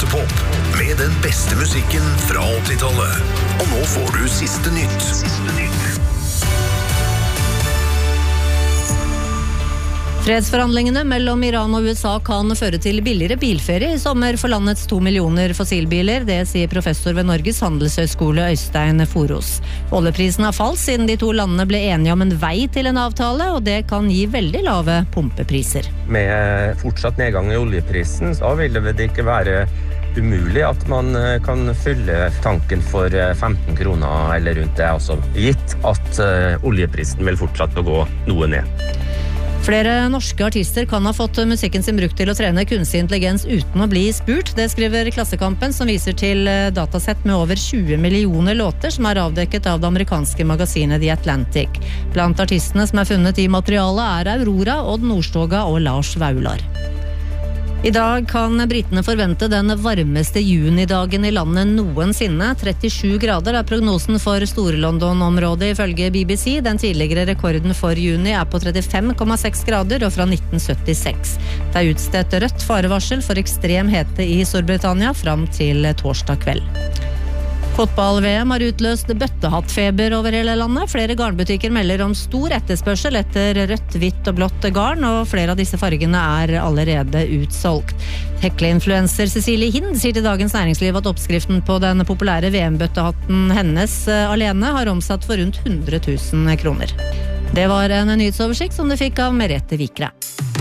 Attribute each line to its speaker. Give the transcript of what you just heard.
Speaker 1: Teaterpop med den beste musikken fra 80-tallet. Og nå får du siste nytt.
Speaker 2: Fredsforhandlingene mellom Iran og USA kan føre til billigere bilferie i sommer for landets 2 millioner fossilbiler. Det sier professor ved Norges handelshøyskole Øystein Foros. Oljeprisen har falt siden de to landene ble enige om en vei til en avtale, og det kan gi veldig lave pumpepriser.
Speaker 3: Med fortsatt nedgang i oljeprisen, så vil det ikke være umulig at man kan fylle tanken for 15 kroner eller rundt det, altså gitt at oljeprisen vil fortsette å gå noe ned.
Speaker 2: Flere norske artister kan ha fått musikken sin brukt til å trene kunstig intelligens uten å bli spurt. Det skriver Klassekampen, som viser til datasett med over 20 millioner låter som er avdekket av det amerikanske magasinet The Atlantic. Blant artistene som er funnet i materialet er Aurora, Odd Nordstoga og Lars Vaular. I dag kan britene forvente den varmeste junidagen i landet noensinne. 37 grader er prognosen for Store-London-området ifølge BBC. Den tidligere rekorden for juni er på 35,6 grader og fra 1976. Det er utstedt rødt farevarsel for ekstrem hete i Storbritannia fram til torsdag kveld. Fotball-VM har utløst bøttehattfeber over hele landet. Flere garnbutikker melder om stor etterspørsel etter rødt, hvitt og blått garn, og flere av disse fargene er allerede utsolgt. Hekle-influencer Cecilie Hind sier til Dagens Næringsliv at oppskriften på den populære VM-bøttehatten hennes alene har omsatt for rundt 100 000 kroner. Det var en nyhetsoversikt som du fikk av Merete Vikre.